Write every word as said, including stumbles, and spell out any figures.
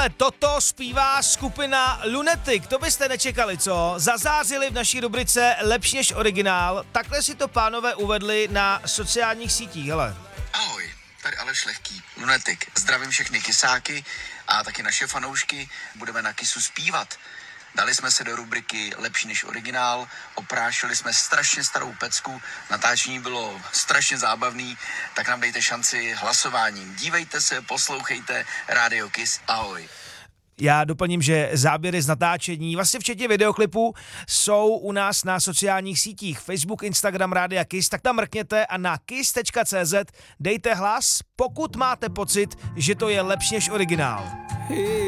Hele, toto zpívá skupina Lunatic, to byste nečekali, co? Zazářili v naší rubrice Lepší než originál, takhle si to pánové uvedli na sociálních sítích, hele. Ahoj, tady Aleš Lehký, Lunatic. Zdravím všechny kysáky a taky naše fanoušky. Budeme na kysu zpívat. Dali jsme se do rubriky Lepší než originál, oprášili jsme strašně starou pecku, natáčení bylo strašně zábavný, tak nám dejte šanci hlasováním. Dívejte se, poslouchejte, Radio Kiss, ahoj. Já doplním, že záběry z natáčení, vlastně včetně videoklipů, jsou u nás na sociálních sítích Facebook, Instagram, Rádia Kiss, tak tam mrkněte a na kiss tečka cé zet dejte hlas, pokud máte pocit, že to je lepší než originál.